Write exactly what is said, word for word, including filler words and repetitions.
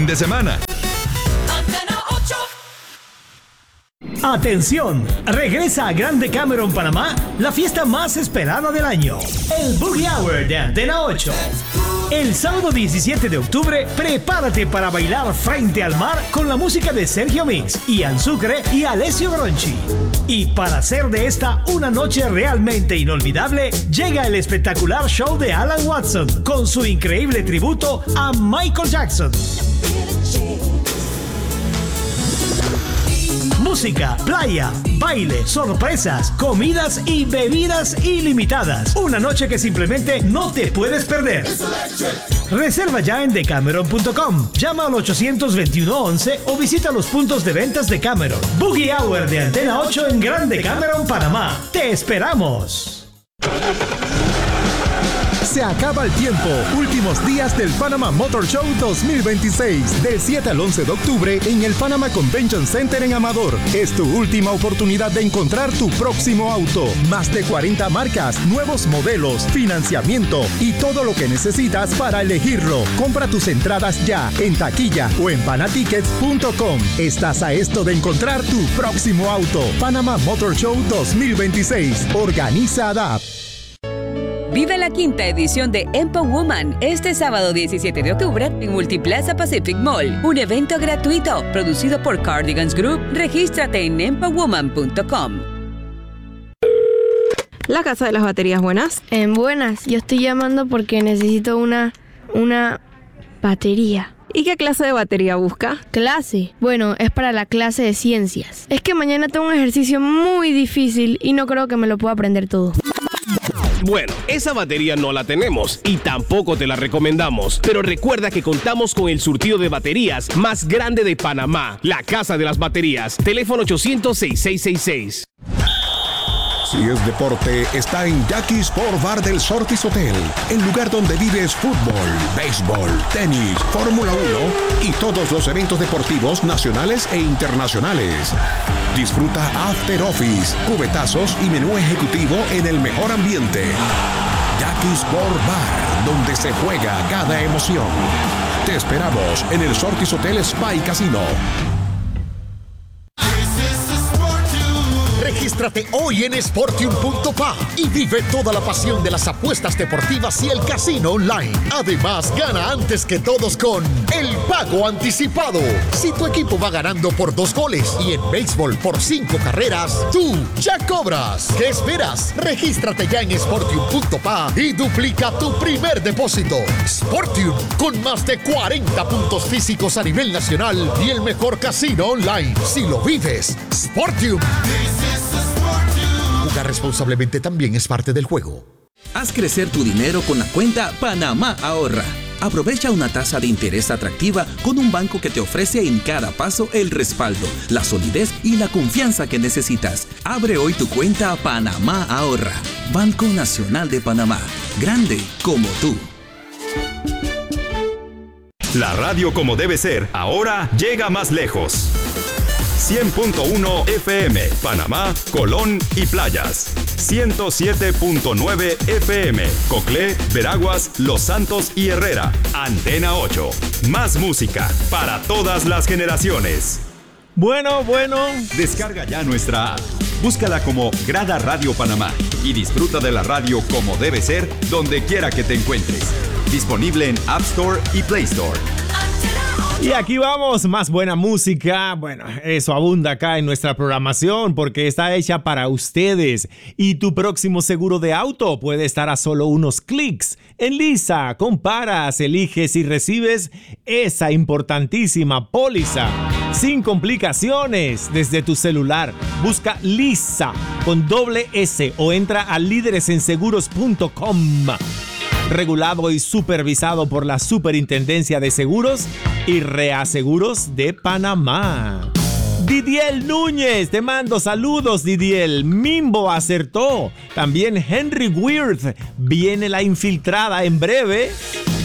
fin de semana. Atención, regresa a Grande Cameron, Panamá, la fiesta más esperada del año, el Boogie Hour de Antena ocho. El sábado diecisiete de octubre, prepárate para bailar frente al mar con la música de Sergio Mix, Ian Sucre y Alessio Gronchi. Y para hacer de esta una noche realmente inolvidable, llega el espectacular show de Alan Watson con su increíble tributo a Michael Jackson. Música, playa, baile, sorpresas, comidas y bebidas ilimitadas. Una noche que simplemente no te puedes perder. Reserva ya en decameron punto com. Llama al ochocientos veintiuno once o visita los puntos de ventas de Cameron. Boogie Hour de Antena ocho en Grande Cameron, Panamá. ¡Te esperamos! Se acaba el tiempo. Últimos días del Panama Motor Show dos mil veintiséis. Del siete al once de octubre en el Panama Convention Center en Amador. Es tu última oportunidad de encontrar tu próximo auto. Más de cuarenta marcas, nuevos modelos, financiamiento y todo lo que necesitas para elegirlo. Compra tus entradas ya en taquilla o en panatickets punto com. Estás a esto de encontrar tu próximo auto. Panama Motor Show dos mil veintiséis. Organiza A D A P. Vive la quinta edición de Empower Woman este sábado diecisiete de octubre en Multiplaza Pacific Mall. Un evento gratuito producido por Cardigans Group. Regístrate en empower woman punto com. La Casa de las Baterías, buenas. En buenas, yo estoy llamando porque necesito una, una batería. ¿Y qué clase de batería busca? ¿Clase? Bueno, es para la clase de ciencias. Es que mañana tengo un ejercicio muy difícil y no creo que me lo pueda aprender todo. Bueno, esa batería no la tenemos y tampoco te la recomendamos. Pero recuerda que contamos con el surtido de baterías más grande de Panamá. La Casa de las Baterías. Teléfono ochocientos, sesenta y seis sesenta y seis. Si es deporte, está en Jackie Sport Bar del Sortis Hotel, el lugar donde vives fútbol, béisbol, tenis, Fórmula uno y todos los eventos deportivos nacionales e internacionales. Disfruta After Office, cubetazos y menú ejecutivo en el mejor ambiente. Jackie Sport Bar, donde se juega cada emoción. Te esperamos en el Sortis Hotel Spa y Casino. Regístrate hoy en sportium punto pa y vive toda la pasión de las apuestas deportivas y el casino online. Además, gana antes que todos con el pago anticipado. Si tu equipo va ganando por dos goles y en béisbol por cinco carreras, tú ya cobras. ¿Qué esperas? Regístrate ya en sportium punto pa y duplica tu primer depósito. Sportium, con más de cuarenta puntos físicos a nivel nacional y el mejor casino online. Si lo vives, Sportium. Jugar responsablemente también es parte del juego. Haz crecer tu dinero con la cuenta Panamá Ahorra. Aprovecha una tasa de interés atractiva con un banco que te ofrece en cada paso el respaldo, la solidez y la confianza que necesitas. Abre hoy tu cuenta Panamá Ahorra. Banco Nacional de Panamá. Grande como tú. La radio como debe ser, ahora llega más lejos. cien punto uno F M, Panamá, Colón y Playas. ciento siete punto nueve F M, Coclé, Veraguas, Los Santos y Herrera. Antena ocho. Más música para todas las generaciones. Bueno, bueno. Descarga ya nuestra app. Búscala como Grada Radio Panamá y disfruta de la radio como debe ser donde quiera que te encuentres. Disponible en App Store y Play Store. Y aquí vamos, más buena música. Bueno, eso abunda acá en nuestra programación porque está hecha para ustedes. Y tu próximo seguro de auto puede estar a solo unos clics. En Lisa, comparas, eliges y recibes esa importantísima póliza sin complicaciones desde tu celular. Busca Lisa con doble S o entra a líderes en seguros punto com. Regulado y supervisado por la Superintendencia de Seguros y Reaseguros de Panamá. Didiel Núñez, te mando saludos, Didiel. Mimbo acertó. También Henry Wirth. Viene la infiltrada en breve.